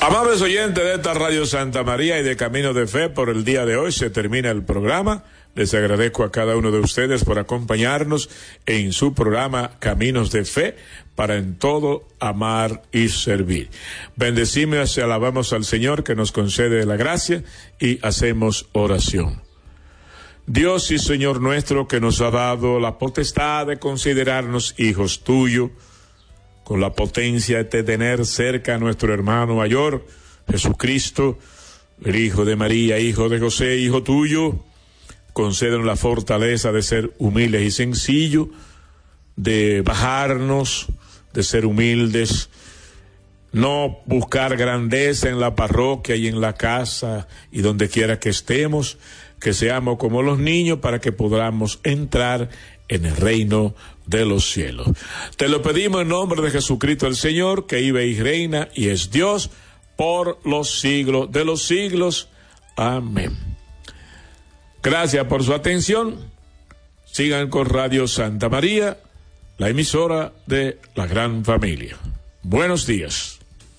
Amables oyentes de esta Radio Santa María y de Caminos de Fe, por el día de hoy se termina el programa. Les agradezco a cada uno de ustedes por acompañarnos en su programa Caminos de Fe, para en todo amar y servir. Bendecimos y alabamos al Señor que nos concede la gracia y hacemos oración. Dios y Señor nuestro, que nos ha dado la potestad de considerarnos hijos tuyos, con la potencia de tener cerca a nuestro hermano mayor, Jesucristo, el Hijo de María, Hijo de José, Hijo tuyo, concédenos la fortaleza de ser humildes y sencillos, de bajarnos, de ser humildes, no buscar grandeza en la parroquia y en la casa y donde quiera que estemos, que seamos como los niños para que podamos entrar en el reino de los cielos. Te lo pedimos en nombre de Jesucristo el Señor, que vive y reina y es Dios por los siglos de los siglos. Amén. Gracias por su atención. Sigan con Radio Santa María, la emisora de la gran familia. Buenos días.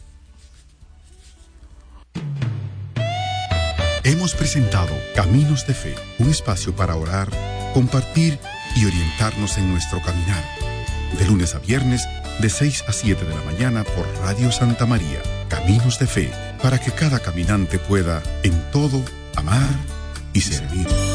Hemos presentado Caminos de Fe, un espacio para orar, compartir y orientarnos en nuestro caminar. De lunes a viernes, de 6 a 7 de la mañana por Radio Santa María. Caminos de Fe, para que cada caminante pueda, en todo, amar y servir.